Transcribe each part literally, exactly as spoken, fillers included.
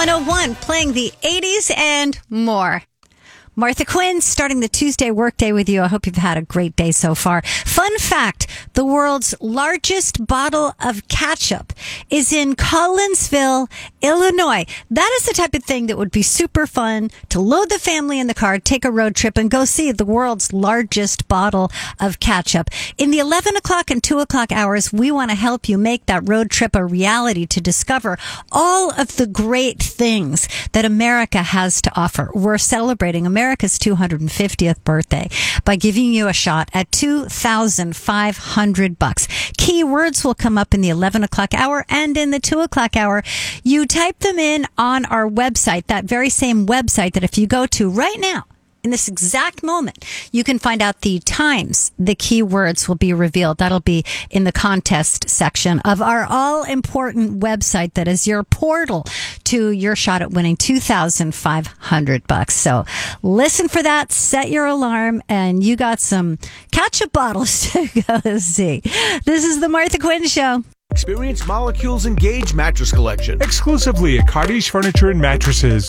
one oh one, playing the eighties and more. Martha Quinn, starting the Tuesday workday with you. I hope you've had a great day so far. Fun fact, the world's largest bottle of ketchup is in Collinsville, Illinois. That is the type of thing that would be super fun to load the family in the car, take a road trip, and go see the world's largest bottle of ketchup. In the eleven o'clock and two o'clock hours, we want to help you make that road trip a reality to discover all of the great things that America has to offer. We're celebrating America. America's two hundred fiftieth birthday by giving you a shot at two thousand five hundred bucks. Keywords will come up in the eleven o'clock hour and in the two o'clock hour. You type them in on our website, that very same website that if you go to right now, in this exact moment, you can find out the times the keywords will be revealed. That'll be in the contest section of our all-important website that is your portal to your shot at winning two thousand five hundred bucks. So listen for that, set your alarm, and you got some ketchup bottles to go see. This is the Martha Quinn Show. Experience Molecules Engage mattress collection. Exclusively at Cottage Furniture and Mattresses.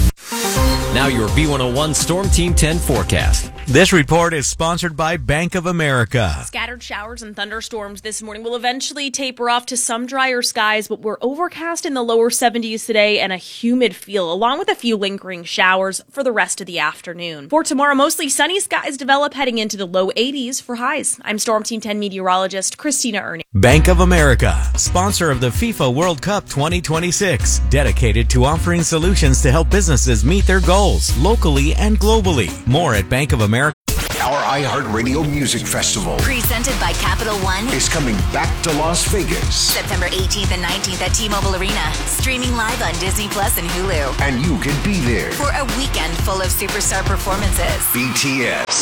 Now your B one oh one Storm Team ten forecast. This report is sponsored by Bank of America. Scattered showers and thunderstorms this morning will eventually taper off to some drier skies, but we're overcast in the lower seventies today and a humid feel, along with a few lingering showers for the rest of the afternoon. For tomorrow, mostly sunny skies develop heading into the low eighties for highs. I'm Storm Team ten meteorologist Christina Ernie. Bank of America, sponsor of the FIFA World Cup twenty twenty-six, dedicated to offering solutions to help businesses meet their goals locally and globally. More at Bank of America. Our iHeartRadio Music Festival, presented by Capital One, is coming back to Las Vegas. September eighteenth and nineteenth at T-Mobile Arena. Streaming live on Disney Plus and Hulu. And you can be there for a weekend full of superstar performances. B T S,